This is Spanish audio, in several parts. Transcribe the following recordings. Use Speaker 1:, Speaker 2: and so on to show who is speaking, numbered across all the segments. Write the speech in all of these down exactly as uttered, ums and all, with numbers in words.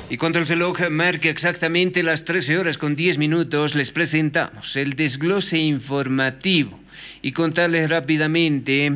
Speaker 1: Y cuando el reloj marque exactamente las trece horas con diez minutos, les presentamos el desglose informativo y contarles rápidamente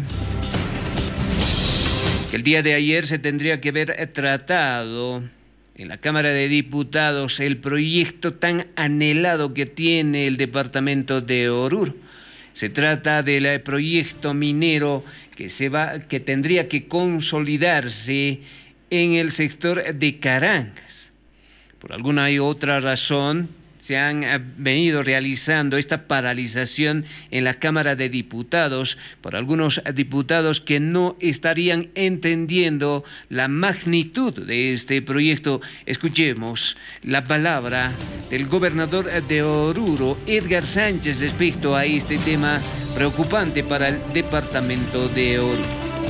Speaker 1: que el día de ayer se tendría que haber tratado en la Cámara de Diputados el proyecto tan anhelado que tiene el departamento de Oruro. Se trata del proyecto minero que, se va, que tendría que consolidarse en el sector de Carangas. Por alguna y otra razón, se han venido realizando esta paralización en la Cámara de Diputados por algunos diputados que no estarían entendiendo la magnitud de este proyecto. Escuchemos la palabra del gobernador de Oruro, Edgar Sánchez, respecto a este tema preocupante para el departamento de Oruro.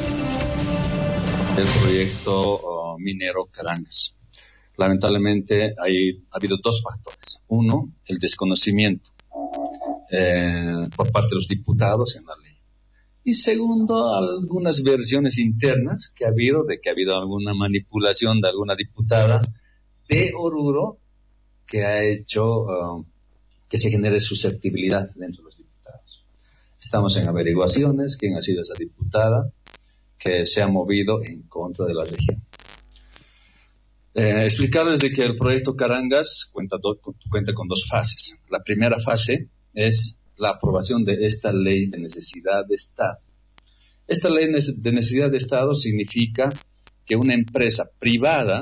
Speaker 2: El proyecto uh, minero Carangas. Lamentablemente hay, ha habido dos factores. Uno, el desconocimiento eh, por parte de los diputados en la ley. Y segundo, algunas versiones internas que ha habido, de que ha habido alguna manipulación de alguna diputada de Oruro que ha hecho uh, que se genere susceptibilidad dentro de los diputados. Estamos en averiguaciones, quién ha sido esa diputada que se ha movido en contra de la región. Eh, explicarles de que el proyecto Carangas cuenta, do, cuenta con dos fases. La primera fase es la aprobación de esta ley de necesidad de Estado. Esta ley de necesidad de Estado significa que una empresa privada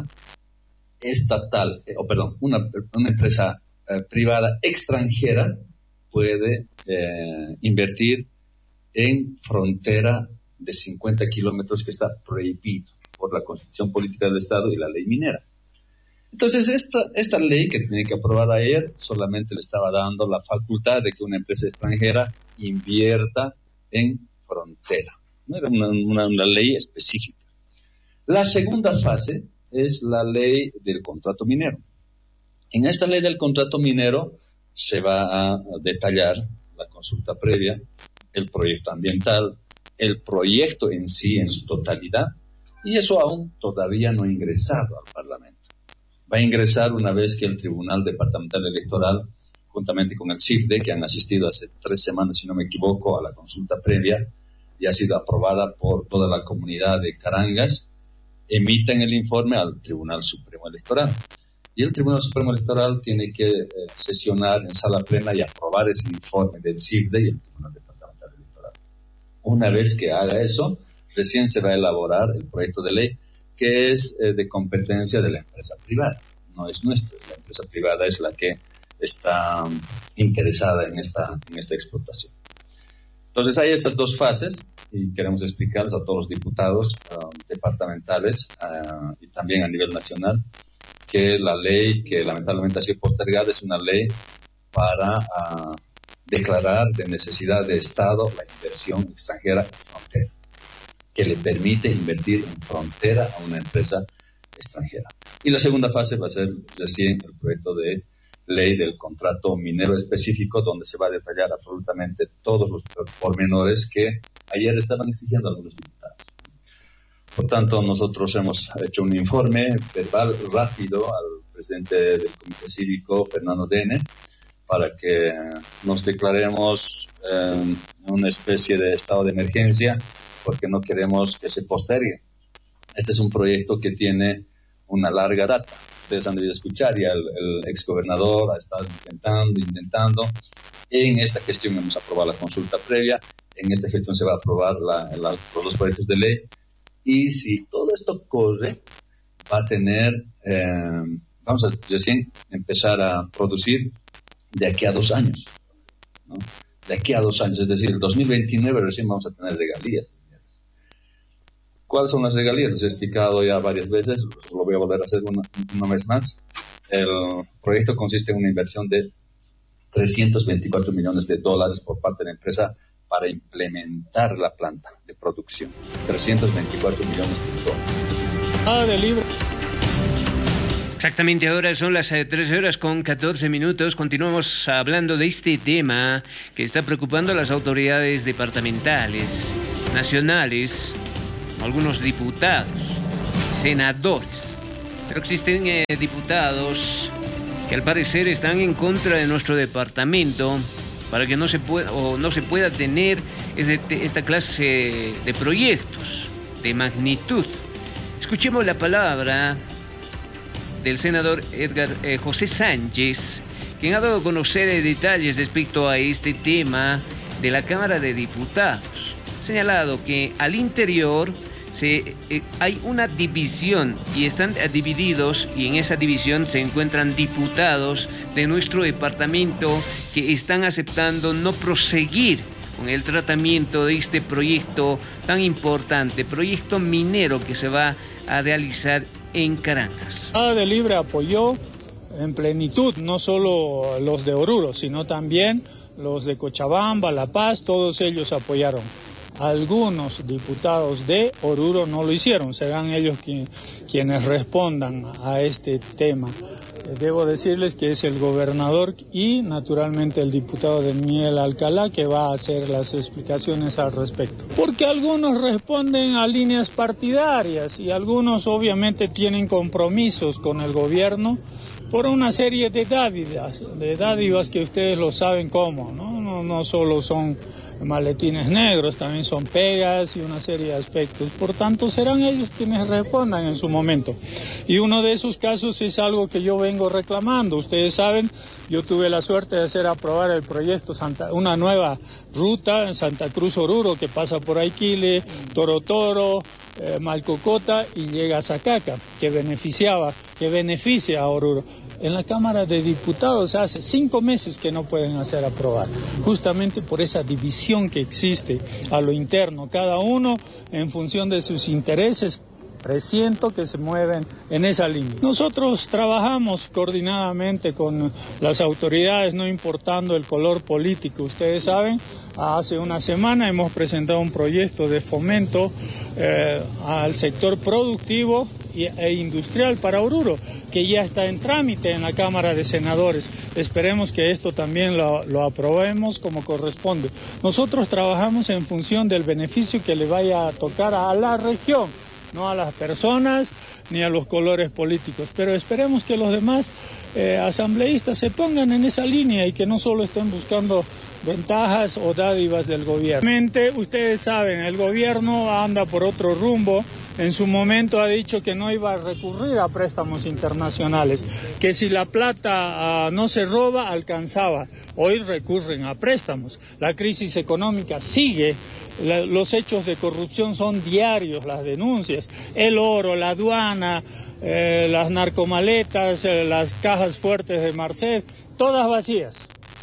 Speaker 2: estatal, eh, o perdón, una, una empresa eh, privada extranjera puede eh, invertir en frontera de cincuenta kilómetros que está prohibido por la Constitución Política del Estado y la ley minera. Entonces, esta, esta ley que tenía que aprobar ayer solamente le estaba dando la facultad de que una empresa extranjera invierta en frontera. No era una, una, una ley específica. La segunda fase es la ley del contrato minero. En esta ley del contrato minero se va a detallar la consulta previa, el proyecto ambiental, el proyecto en sí en su totalidad, y eso aún todavía no ha ingresado al Parlamento. Va a ingresar una vez que el Tribunal Departamental Electoral, juntamente con el C I F D E, que han asistido hace tres semanas, si no me equivoco, a la consulta previa, y ha sido aprobada por toda la comunidad de Carangas, emitan el informe al Tribunal Supremo Electoral. Y el Tribunal Supremo Electoral tiene que eh, sesionar en sala plena y aprobar ese informe del C I F D E y el Tribunal Departamental Electoral. Una vez que haga eso, recién se va a elaborar el proyecto de ley que es eh, de competencia de la empresa privada, no es nuestro. La empresa privada es la que está um, interesada en esta, en esta explotación. Entonces hay estas dos fases y queremos explicarles a todos los diputados uh, departamentales uh, y también a nivel nacional que la ley que lamentablemente ha sido postergada es una ley para uh, declarar de necesidad de Estado la inversión extranjera en frontera, que le permite invertir en frontera a una empresa extranjera. Y la segunda fase va a ser recién el proyecto de ley del contrato minero específico, donde se va a detallar absolutamente todos los pormenores que ayer estaban exigiendo algunos diputados. Por tanto, nosotros hemos hecho un informe verbal rápido al presidente del Comité Cívico, Fernando Dene, para que nos declaremos eh, una especie de estado de emergencia, porque no queremos que se postergue. Este es un proyecto que tiene una larga data. Ustedes han debido escuchar, ya el, el exgobernador ha estado intentando, intentando. En esta gestión hemos aprobado la consulta previa, en esta gestión se va a aprobar la, la, los dos proyectos de ley, y si todo esto corre, va a tener, eh, vamos a recién empezar a producir de aquí a dos años, ¿no? De aquí a dos años, es decir, el dos mil veintinueve recién vamos a tener regalías. ¿Cuáles son las regalías? Les he explicado ya varias veces, lo voy a volver a hacer una, una vez más. El proyecto consiste en una inversión de trescientos veinticuatro millones de dólares por parte de la empresa para implementar la planta de producción. trescientos veinticuatro millones de dólares.
Speaker 3: Ah, de libre.
Speaker 1: Exactamente, ahora son las trece horas con catorce minutos. Continuamos hablando de este tema que está preocupando a las autoridades departamentales, nacionales, algunos diputados, senadores. Pero existen eh, diputados que al parecer están en contra de nuestro departamento para que no se pueda o no se pueda tener este, esta clase de proyectos de magnitud. Escuchemos la palabra del senador Edgar eh, José Sánchez, quien ha dado a conocer eh, detalles respecto a este tema de la Cámara de Diputados. Señalado que al interior se, eh, hay una división y están eh, divididos, y en esa división se encuentran diputados de nuestro departamento que están aceptando no proseguir con el tratamiento de este proyecto tan importante, proyecto minero que se va a realizar en Caracas.
Speaker 3: La de Libre apoyó en plenitud, no solo los de Oruro, sino también los de Cochabamba, La Paz, todos ellos apoyaron. Algunos diputados de Oruro no lo hicieron, serán ellos quien, quienes respondan a este tema. Debo decirles que es el gobernador y naturalmente el diputado de Miguel Alcalá que va a hacer las explicaciones al respecto. Porque algunos responden a líneas partidarias y algunos obviamente tienen compromisos con el gobierno por una serie de dádivas, de dádivas que ustedes lo saben cómo, ¿no? No, no solo son maletines negros, también son pegas y una serie de aspectos. Por tanto, serán ellos quienes respondan en su momento. Y uno de esos casos es algo que yo vengo reclamando. Ustedes saben, yo tuve la suerte de hacer aprobar el proyecto Santa, una nueva ruta en Santa Cruz Oruro que pasa por Aiquile, Toro Toro, eh, Malcocota y llega a Zacaca, que beneficiaba, que beneficia a Oruro. En la Cámara de Diputados hace cinco meses que no pueden hacer aprobar, justamente por esa división que existe a lo interno, cada uno en función de sus intereses. Presiento que se mueven en esa línea. Nosotros trabajamos coordinadamente con las autoridades, no importando el color político. Ustedes saben, hace una semana hemos presentado un proyecto de fomento eh, al sector productivo e industrial para Oruro, que ya está en trámite en la Cámara de Senadores. Esperemos que esto también lo, lo aprobemos como corresponde. Nosotros trabajamos en función del beneficio que le vaya a tocar a la región, no a las personas ni a los colores políticos, pero esperemos que los demás eh, asambleístas se pongan en esa línea y que no solo estén buscando ventajas o dádivas del gobierno. Realmente, ustedes saben, el gobierno anda por otro rumbo. En su momento ha dicho que no iba a recurrir a préstamos internacionales, que si la plata uh, no se roba, alcanzaba. Hoy recurren a préstamos. La crisis económica sigue, la, los hechos de corrupción son diarios, las denuncias, el oro, la aduana, eh, las narcomaletas, eh, las cajas fuertes de Marcet, todas vacías.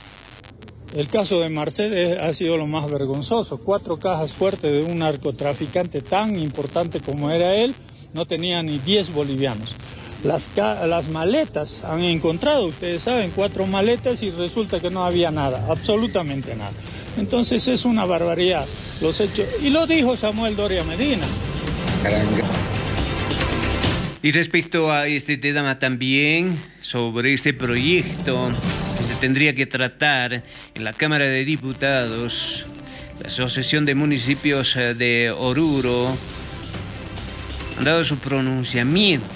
Speaker 3: El caso de Marcet ha sido lo más vergonzoso. Cuatro cajas fuertes de un narcotraficante tan importante como era él, no tenía ni diez bolivianos. Las, las maletas, han encontrado, ustedes saben, cuatro maletas y resulta que no había nada, absolutamente nada. Entonces es una barbaridad los hechos. Y lo dijo Samuel Doria Medina.
Speaker 1: Y respecto a este tema también, sobre este proyecto que se tendría que tratar en la Cámara de Diputados, la Asociación de Municipios de Oruro han dado su pronunciamiento,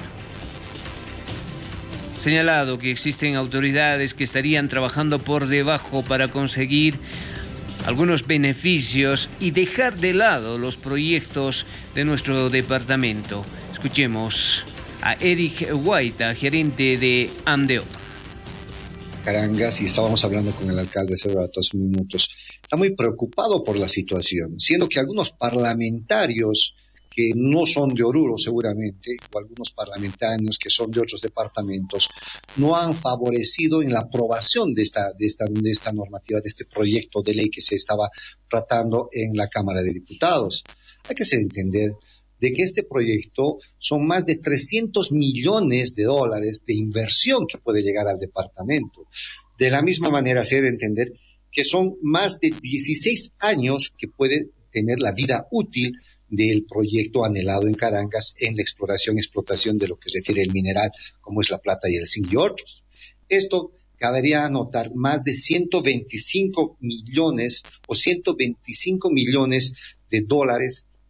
Speaker 1: señalado que existen autoridades que estarían trabajando por debajo para conseguir algunos beneficios y dejar de lado los proyectos de nuestro departamento. Escuchemos a Eric Guaita, gerente de AMDEO.
Speaker 4: Carangas, y estábamos hablando con el alcalde hace ratos minutos, está muy preocupado por la situación, siendo que algunos parlamentarios que no son de Oruro seguramente, o algunos parlamentarios que son de otros departamentos, no han favorecido en la aprobación de esta, de esta, de esta normativa, de este proyecto de ley que se estaba tratando en la Cámara de Diputados. Hay que hacer entender de que este proyecto son más de trescientos millones de dólares de inversión que puede llegar al departamento. De la misma manera, hacer entender que son más de dieciséis años que puede tener la vida útil del proyecto anhelado en Carangas en la exploración y explotación de lo que se refiere al mineral, como es la plata y el zinc y otros. Esto cabería anotar más de ciento veinticinco millones o ciento veinticinco millones de dólares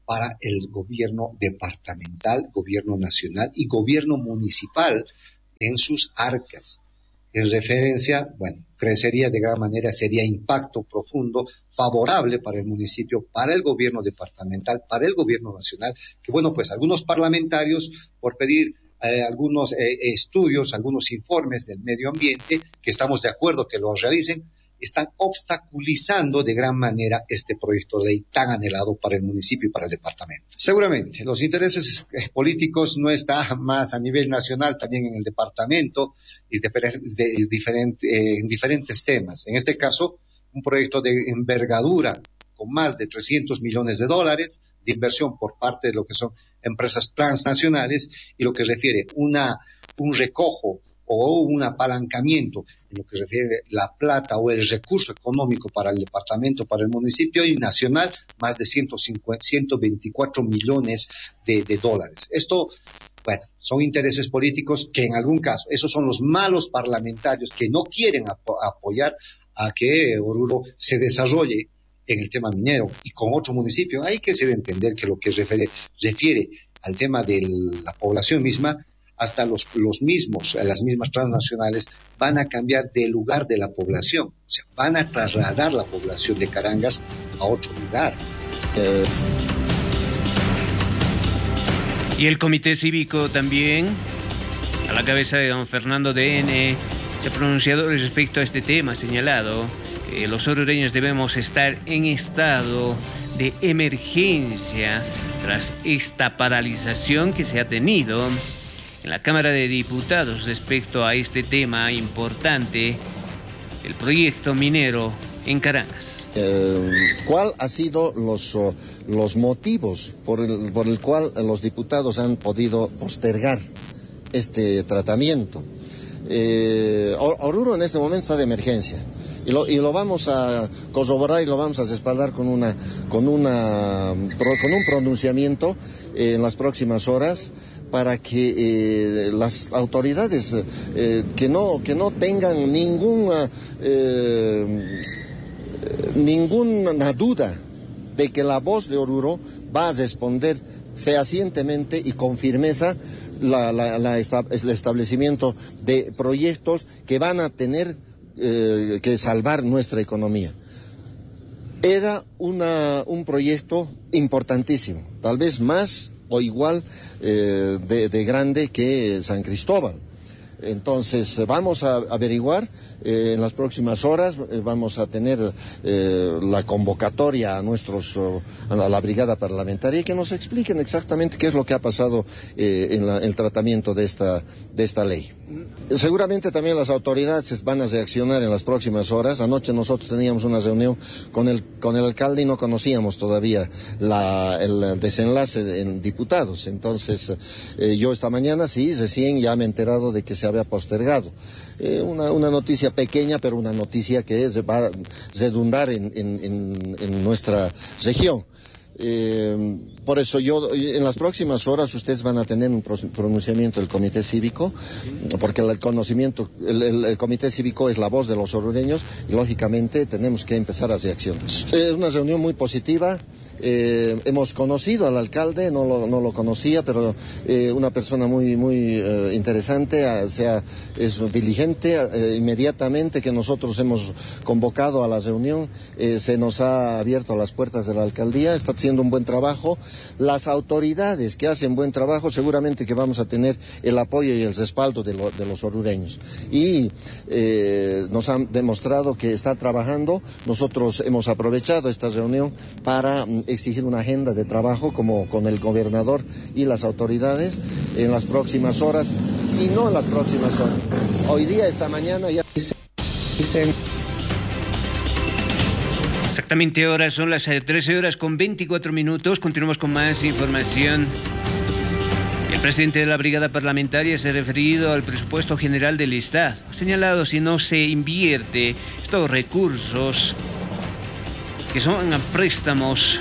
Speaker 4: para el gobierno departamental, gobierno nacional y gobierno municipal en sus arcas. En referencia, bueno, crecería de gran manera, sería impacto profundo, favorable para el municipio, para el gobierno departamental, para el gobierno nacional, que bueno, pues algunos parlamentarios, por pedir eh, algunos eh, estudios, algunos informes del medio ambiente, que estamos de acuerdo que los realicen, están obstaculizando de gran manera este proyecto de ley tan anhelado para el municipio y para el departamento. Seguramente, los intereses políticos no están más a nivel nacional, también en el departamento, y de, de, diferente, eh, en diferentes temas. En este caso, un proyecto de envergadura con más de trescientos millones de dólares de inversión por parte de lo que son empresas transnacionales, y lo que refiere una, un recojo o un apalancamiento en lo que refiere la plata o el recurso económico para el departamento, para el municipio y nacional, más de ciento cincuenta, ciento veinticuatro millones de, de dólares. Esto, bueno, son intereses políticos que en algún caso, esos son los malos parlamentarios que no quieren apo apoyar a que Oruro se desarrolle en el tema minero y con otro municipio. Hay que ser entender que lo que refiere, refiere al tema de la población misma, hasta los, los mismos, las mismas transnacionales van a cambiar de lugar de la población, o sea, van a trasladar la población de Carangas a otro lugar. Eh...
Speaker 1: Y el Comité Cívico también, a la cabeza de don Fernando D N, se ha pronunciado respecto a este tema, señalado que los orureños debemos estar en estado de emergencia tras esta paralización que se ha tenido en la Cámara de Diputados respecto a este tema importante, el proyecto minero en Carangas.
Speaker 5: Eh, ¿Cuál ha sido los, uh, los motivos por el, por el cual los diputados han podido postergar este tratamiento? Eh, Oruro en este momento está de emergencia. Y lo, y lo vamos a corroborar y lo vamos a respaldar con, una, con, una, con un pronunciamiento eh, en las próximas horas, para que eh, las autoridades eh, que no que no tengan ninguna eh, ninguna duda de que la voz de Oruro va a responder fehacientemente y con firmeza la, la, la esta, el establecimiento de proyectos que van a tener eh, que salvar nuestra economía. Era una, un proyecto importantísimo, tal vez más o igual eh, de, de grande que San Cristóbal. Entonces vamos a averiguar eh, en las próximas horas, eh, vamos a tener eh, la convocatoria a nuestros uh, a la brigada parlamentaria, que nos expliquen exactamente qué es lo que ha pasado eh, en la, el tratamiento de esta de esta ley. Seguramente también las autoridades van a reaccionar en las próximas horas. Anoche nosotros teníamos una reunión con el con el alcalde y no conocíamos todavía la, el desenlace en diputados. Entonces eh, yo esta mañana sí recién ya me he enterado de que se había postergado. Eh, una, una noticia pequeña, pero una noticia que es, va a redundar en, en, en, en nuestra región. Eh, por eso yo, en las próximas horas ustedes van a tener un pronunciamiento del Comité Cívico, porque el conocimiento, el, el, el Comité Cívico es la voz de los orureños y lógicamente tenemos que empezar a reaccionar. Es una reunión muy positiva. Eh, hemos conocido al alcalde, no lo, no lo conocía, pero eh, una persona muy muy eh, interesante, o sea, es diligente. Eh, inmediatamente que nosotros hemos convocado a la reunión, eh, se nos ha abierto las puertas de la alcaldía, está haciendo un buen trabajo. Las autoridades que hacen buen trabajo, seguramente que vamos a tener el apoyo y el respaldo de, lo, de los orureños. Y eh, nos han demostrado que está trabajando. Nosotros hemos aprovechado esta reunión para exigir una agenda de trabajo como con el gobernador y las autoridades en las próximas horas, y no en las próximas horas. Hoy día, esta mañana ya dicen...
Speaker 1: Exactamente, ahora son las trece horas con veinticuatro minutos. Continuamos con más información. El presidente de la brigada parlamentaria se ha referido al presupuesto general del Estado. Ha señalado, si no se invierte estos recursos que son préstamos,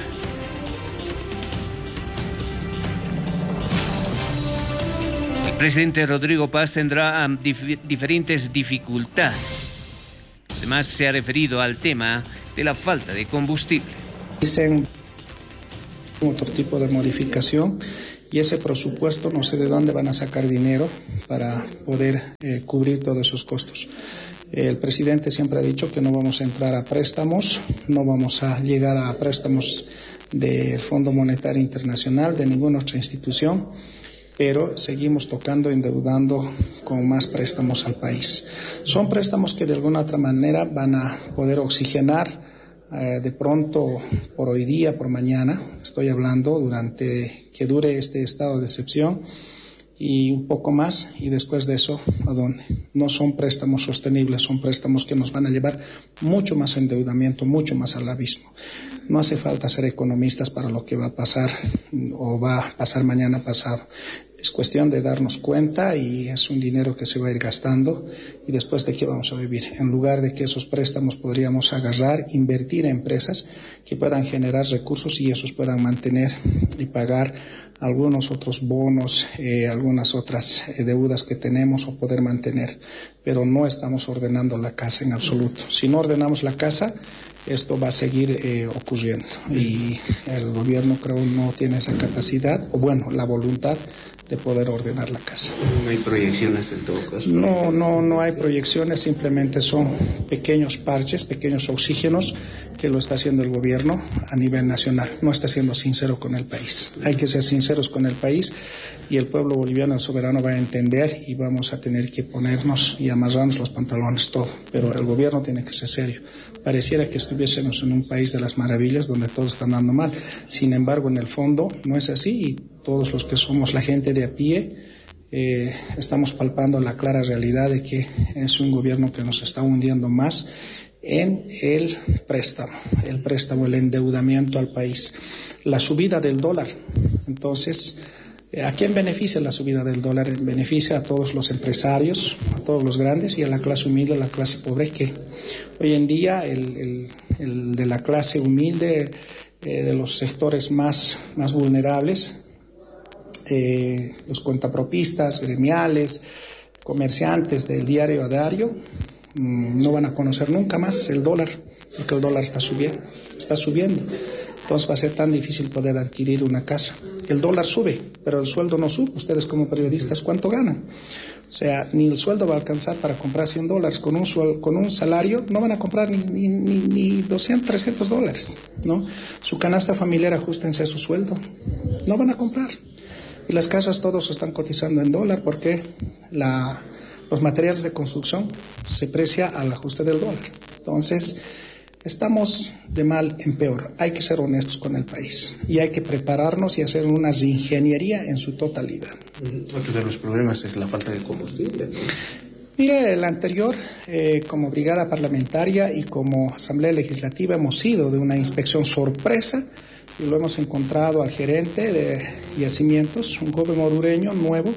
Speaker 1: el presidente Rodrigo Paz tendrá um, dif diferentes dificultades. Además, se ha referido al tema de la falta de combustible.
Speaker 6: Dicen Otro tipo de modificación, y ese presupuesto no sé de dónde van a sacar dinero para poder eh, cubrir todos esos costos. El presidente siempre ha dicho que no vamos a entrar a préstamos, no vamos a llegar a préstamos del Fondo Monetario Internacional, de ninguna otra institución, pero seguimos tocando, endeudando con más préstamos al país. Son préstamos que de alguna otra manera van a poder oxigenar eh, de pronto por hoy día, por mañana, estoy hablando durante que dure este estado de excepción, y un poco más, y después de eso, ¿a dónde? No son préstamos sostenibles, son préstamos que nos van a llevar mucho más endeudamiento, mucho más al abismo. No hace falta ser economistas para lo que va a pasar o va a pasar mañana pasado. Es cuestión de darnos cuenta, y es un dinero que se va a ir gastando, y después de qué vamos a vivir. En lugar de que esos préstamos podríamos agarrar, invertir en empresas que puedan generar recursos y esos puedan mantener y pagar algunos otros bonos, eh, algunas otras eh, deudas que tenemos o poder mantener. Pero no estamos ordenando la casa en absoluto. Si no ordenamos la casa, esto va a seguir eh, ocurriendo, y el gobierno creo no tiene esa capacidad, o bueno, la voluntad de poder ordenar la casa.
Speaker 1: ¿No hay proyecciones en todo caso?
Speaker 6: No, no, no hay proyecciones, simplemente son pequeños parches, pequeños oxígenos que lo está haciendo el gobierno a nivel nacional. No está siendo sincero con el país. Hay que ser sinceros con el país, y el pueblo boliviano, el soberano, va a entender, y vamos a tener que ponernos y amarrarnos los pantalones, todo. Pero el gobierno tiene que ser serio. Pareciera que estuviésemos en un país de las maravillas donde todo está andando mal. Sin embargo, en el fondo no es así, y todos los que somos la gente de a pie eh, estamos palpando la clara realidad de que es un gobierno que nos está hundiendo más en el préstamo, el préstamo, el endeudamiento al país. La subida del dólar, entonces, ¿a quién beneficia la subida del dólar? Beneficia a todos los empresarios, a todos los grandes, y a la clase humilde, a la clase pobre, que hoy en día el, el, el de la clase humilde, eh, de los sectores más, más vulnerables, eh, los cuentapropistas, gremiales, comerciantes del diario a diario, mmm, no van a conocer nunca más el dólar, porque el dólar está subiendo, está subiendo. Entonces va a ser tan difícil poder adquirir una casa. El dólar sube, pero el sueldo no sube. Ustedes como periodistas, ¿cuánto ganan? O sea, ni el sueldo va a alcanzar para comprar cien dólares. Con un, suel- con un salario no van a comprar ni, ni, ni, ni doscientos, trescientos dólares, ¿no? Su canasta familiar, ajustense a su sueldo. No van a comprar. Y las casas todos están cotizando en dólar porque la, los materiales de construcción se precia al ajuste del dólar. Entonces, estamos de mal en peor. Hay que ser honestos con el país y hay que prepararnos y hacer una ingeniería en su totalidad.
Speaker 1: Otro de los problemas es la falta de combustible.
Speaker 6: Mire, el anterior, eh, como brigada parlamentaria y como Asamblea Legislativa, hemos ido de una inspección sorpresa y lo hemos encontrado al gerente de yacimientos, un joven orureño nuevo.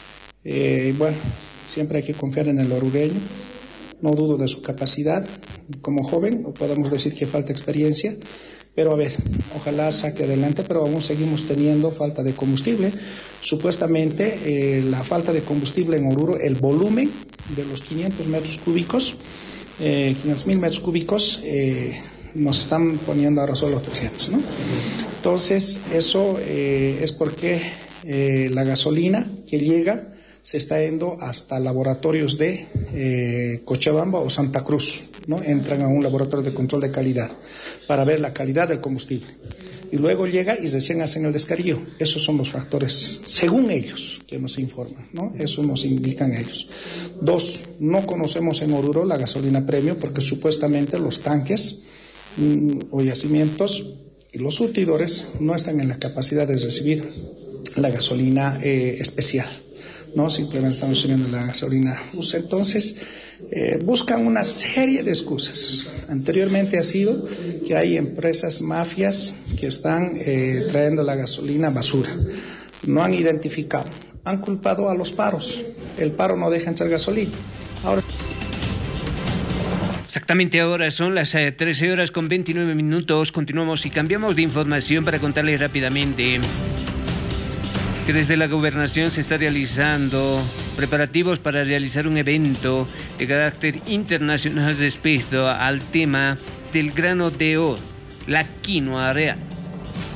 Speaker 6: Eh, bueno, siempre hay que confiar en el orureño. No dudo de su capacidad como joven, o podemos decir que falta experiencia, pero a ver, ojalá saque adelante, pero aún seguimos teniendo falta de combustible. Supuestamente eh, la falta de combustible en Oruro, el volumen de los quinientos metros cúbicos, eh, quinientos mil metros cúbicos, eh, nos están poniendo ahora solo trescientos, ¿no? Entonces, eso eh, es porque eh, la gasolina que llega se está yendo hasta laboratorios de eh, Cochabamba o Santa Cruz, ¿no? Entran a un laboratorio de control de calidad para ver la calidad del combustible. Y luego llega y recién hacen el descarguillo. Esos son los factores, según ellos, que nos informan, ¿no? Eso nos indican ellos. Dos, no conocemos en Oruro la gasolina premium porque supuestamente los tanques mmm, o yacimientos y los surtidores no están en la capacidad de recibir la gasolina eh, especial. No, simplemente estamos subiendo la gasolina. Entonces, eh, buscan una serie de excusas. Anteriormente ha sido que hay empresas mafias que están eh, trayendo la gasolina basura. No han identificado. Han culpado a los paros. El paro no deja entrar gasolina. Ahora...
Speaker 1: Exactamente ahora son las eh, trece horas con veintinueve minutos. Continuamos y cambiamos de información para contarles rápidamente que desde la gobernación se está realizando preparativos para realizar un evento de carácter internacional respecto al tema del grano de oro, la quinoa real.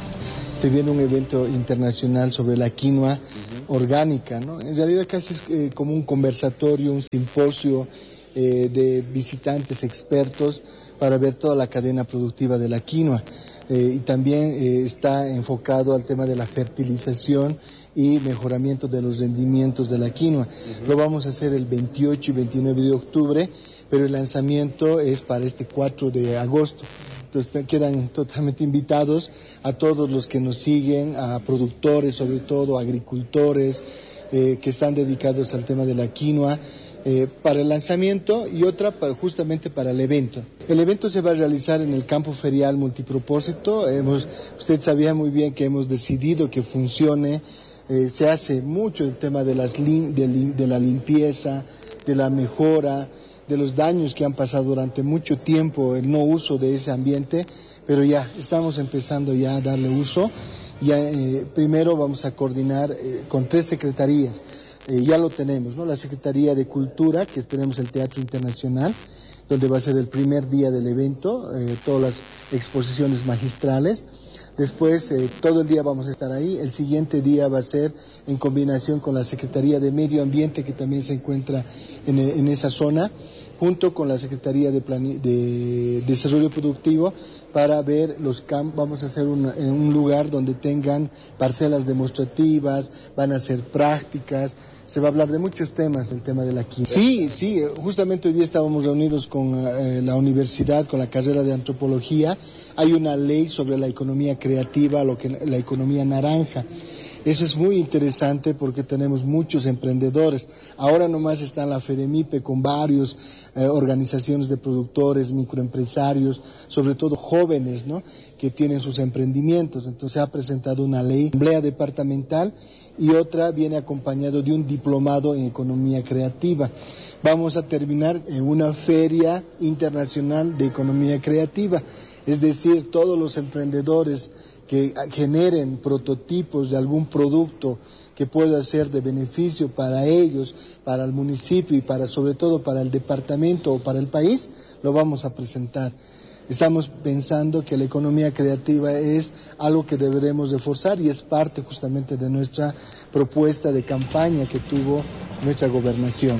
Speaker 7: se viene un evento internacional sobre la quinoa uh-huh. orgánica, ¿no? En realidad casi es eh, como un conversatorio, un simposio eh, de visitantes expertos para ver toda la cadena productiva de la quinoa. Eh, y también eh, está enfocado al tema de la fertilización y mejoramiento de los rendimientos de la quinoa. Uh-huh. Lo vamos a hacer el veintiocho y veintinueve de octubre, pero el lanzamiento es para este cuatro de agosto. Entonces quedan totalmente invitados a todos los que nos siguen, a productores, sobre todo agricultores eh, que están dedicados al tema de la quinoa, eh, para el lanzamiento y otra para, justamente para el evento. El evento se va a realizar en el campo ferial multipropósito. Hemos, usted sabía muy bien que hemos decidido que funcione. Eh, se hace mucho el tema de, las lim, de, lim, de la limpieza, de la mejora, de los daños que han pasado durante mucho tiempo, el no uso de ese ambiente, pero ya estamos empezando ya a darle uso. Ya, eh, primero vamos a coordinar eh, con tres secretarías, eh, ya lo tenemos, ¿no? La Secretaría de Cultura, que tenemos el Teatro Internacional, donde va a ser el primer día del evento, eh, todas las exposiciones magistrales. Después, eh, todo el día vamos a estar ahí. El siguiente día va a ser en combinación con la Secretaría de Medio Ambiente, que también se encuentra en, en esa zona, junto con la Secretaría de, Plani- de Desarrollo Productivo, para ver los campos. Vamos a hacer un, un lugar donde tengan parcelas demostrativas, van a hacer prácticas. Se va a hablar de muchos temas, el tema de la quinoa. Sí, sí, justamente hoy día estábamos reunidos con eh, la universidad, con la carrera de antropología. Hay una ley sobre la economía creativa, lo que la economía naranja. Eso es muy interesante porque tenemos muchos emprendedores. Ahora nomás está la FEDEMIPE con varios eh, organizaciones de productores, microempresarios, sobre todo jóvenes, ¿no?, que tienen sus emprendimientos. Entonces se ha presentado una ley, asamblea departamental, y otra viene acompañado de un diplomado en economía creativa. Vamos a terminar en una feria internacional de economía creativa, es decir, todos los emprendedores que generen prototipos de algún producto que pueda ser de beneficio para ellos, para el municipio y para, sobre todo para el departamento o para el país, lo vamos a presentar. Estamos pensando que la economía creativa es algo que deberemos reforzar y es parte justamente de nuestra propuesta de campaña que tuvo nuestra gobernación.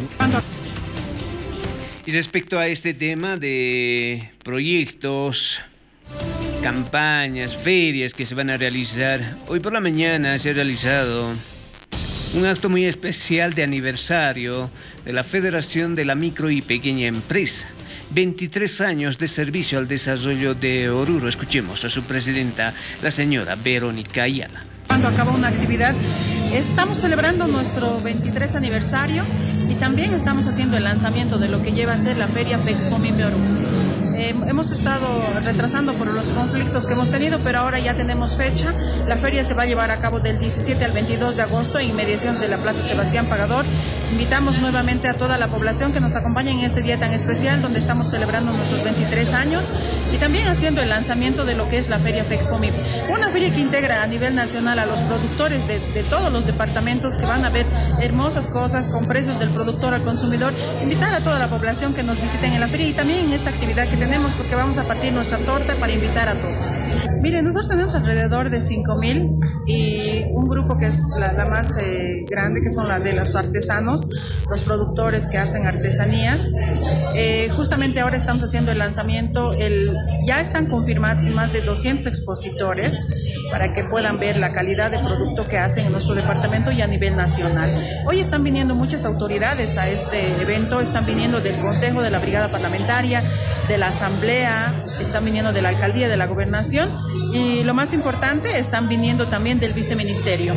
Speaker 1: Y respecto a este tema de proyectos, campañas, ferias que se van a realizar, hoy por la mañana se ha realizado un acto muy especial de aniversario de la Federación de la Micro y Pequeña Empresa. veintitrés años de servicio al desarrollo de Oruro. Escuchemos a su presidenta, la señora Verónica Ayala.
Speaker 8: Cuando acaba una actividad, estamos celebrando nuestro veintitrés aniversario y también estamos haciendo el lanzamiento de lo que lleva a ser la Feria FEXPOMIPE Oruro. Eh, hemos estado retrasando por los conflictos que hemos tenido, pero ahora ya tenemos fecha. La feria se va a llevar a cabo del diecisiete al veintidós de agosto en inmediaciones de la Plaza Sebastián Pagador. Invitamos nuevamente a toda la población que nos acompañe en este día tan especial donde estamos celebrando nuestros veintitrés años y también haciendo el lanzamiento de lo que es la Feria FEXPOMIPE. Una feria que integra a nivel nacional a los productores de, de todos los departamentos, que van a ver hermosas cosas con precios del productor al consumidor. Invitar a toda la población que nos visiten en la feria y también en esta actividad que tenemos, porque vamos a partir nuestra torta para invitar a todos. Miren, nosotros tenemos alrededor de cinco mil y un grupo que es la, la más eh, grande, que son la de los artesanos, los productores que hacen artesanías. Eh, justamente ahora estamos haciendo el lanzamiento, el, ya están confirmados más de doscientos expositores para que puedan ver la calidad de producto que hacen en nuestro departamento y a nivel nacional. Hoy están viniendo muchas autoridades a este evento, están viniendo del Consejo, de la Brigada Parlamentaria, de la Asamblea, están viniendo de la Alcaldía, de la Gobernación y lo más importante, están viniendo también del Viceministerio.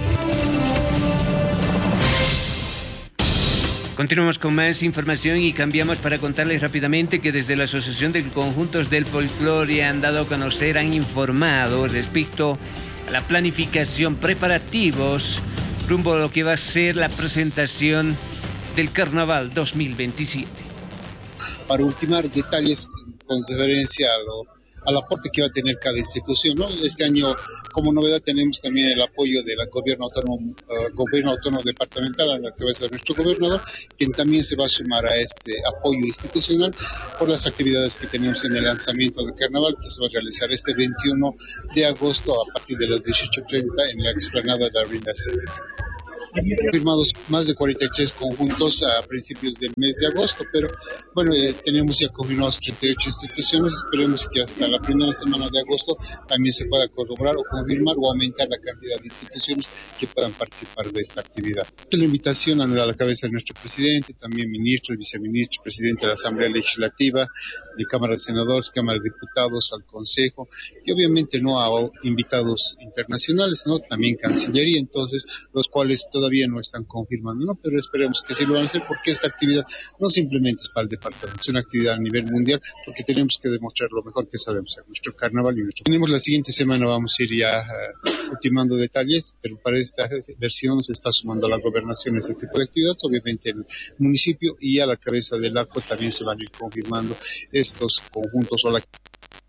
Speaker 1: Continuamos con más información y cambiamos para contarles rápidamente que desde la Asociación de Conjuntos del Folclore han dado a conocer, han informado respecto a la planificación, preparativos rumbo a lo que va a ser la presentación del Carnaval dos mil veintisiete.
Speaker 9: Para ultimar detalles con referencia a lo, al aporte que va a tener cada institución, ¿no? Este año, como novedad, tenemos también el apoyo del gobierno autónomo, uh, gobierno autónomo departamental, a la que va a ser nuestro gobernador, quien también se va a sumar a este apoyo institucional por las actividades que tenemos en el lanzamiento del carnaval, que se va a realizar este veintiuno de agosto a partir de las dieciocho treinta en la explanada de la Avenida Cívica. Firmados más de cuarenta y tres conjuntos a principios del mes de agosto, pero bueno, eh, tenemos ya confirmados treinta y ocho instituciones. Esperemos que hasta la primera semana de agosto también se pueda corroborar o confirmar o aumentar la cantidad de instituciones que puedan participar de esta actividad. La invitación a la cabeza de nuestro presidente, también ministros, viceministros, presidente de la Asamblea Legislativa, de Cámara de Senadores, Cámara de Diputados, al Consejo, y obviamente no a invitados internacionales, ¿no? También Cancillería, entonces, los cuales todavía no están confirmando, ¿no? Pero esperemos que sí lo van a hacer, porque esta actividad no simplemente es para el departamento, es una actividad a nivel mundial, porque tenemos que demostrar lo mejor que sabemos hacer, nuestro carnaval y nuestro... Tenemos la siguiente semana, vamos a ir ya uh, ultimando detalles, pero para esta versión se está sumando a la gobernación este tipo de actividades, obviamente el municipio, y a la cabeza del A C O también se van a ir confirmando estos conjuntos o la